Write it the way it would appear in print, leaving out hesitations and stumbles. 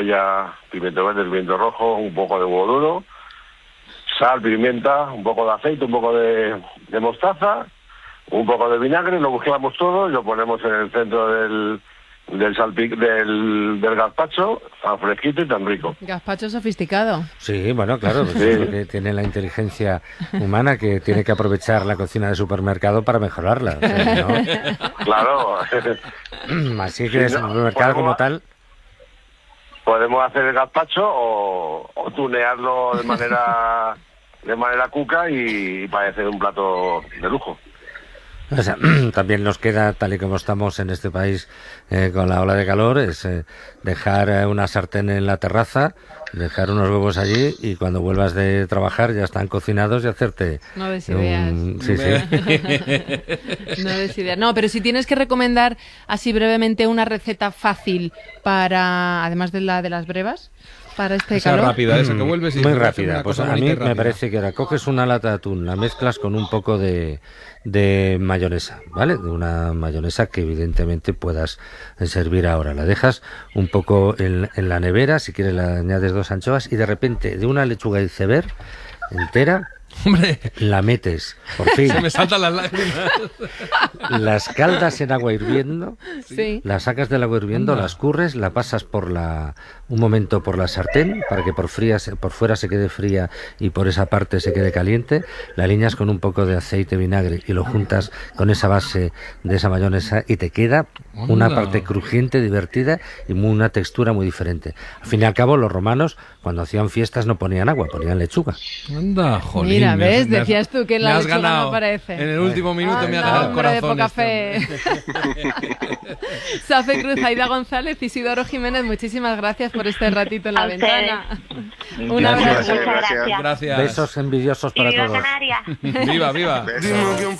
cebolla, pimiento verde, pimiento rojo, un poco de huevo duro, sal, pimienta, un poco de aceite, un poco de mostaza, un poco de vinagre, lo mezclamos todo y lo ponemos en el centro del gazpacho, tan fresquito y tan rico. Gazpacho sofisticado. Sí, bueno, claro, pues es lo que tiene la inteligencia humana, que tiene que aprovechar la cocina de supermercado para mejorarla. O sea, ¿no? Claro. Así que el supermercado como tal... Podemos hacer el gazpacho o tunearlo de manera cuca y parecer un plato de lujo. O sea, también nos queda, tal y como estamos en este país con la ola de calor, es dejar una sartén en la terraza, dejar unos huevos allí y cuando vuelvas de trabajar ya están cocinados y hacerte... No des ideas. Sí. No des ideas. No, pero si tienes que recomendar así brevemente una receta fácil para, además de la de las brevas, para este calor. Rápida, esa que vuelves y muy rápida. Pues a mí me parece que ahora coges una lata de atún, la mezclas con un poco de mayonesa, ¿vale? De una mayonesa que evidentemente puedas servir ahora. La dejas un poco en la nevera, si quieres le añades 2 anchoas y de repente de una lechuga iceberg entera, ¡hombre! La metes, por fin. Se me saltan las lágrimas. Las caldas en agua hirviendo, sí. Las sacas del agua hirviendo, las curres, la pasas un momento por la sartén para que por fuera se quede fría y por esa parte se quede caliente, la alineas con un poco de aceite, vinagre y lo juntas con esa base de esa mayonesa y te queda una parte crujiente, divertida y una textura muy diferente. Al fin y al cabo, los romanos, cuando hacían fiestas, no ponían agua, ponían lechuga. Anda, jolín. Mira, ¿ves? Decías tú que la lechuga ganado. No aparece. En el último minuto me ha ganado el corazón. De poca fe. Safe Cruz, Aida González, Isidoro Jiménez, muchísimas gracias por este ratito en la ventana. Un abrazo. Gracias. Besos envidiosos para todos. Viva, viva.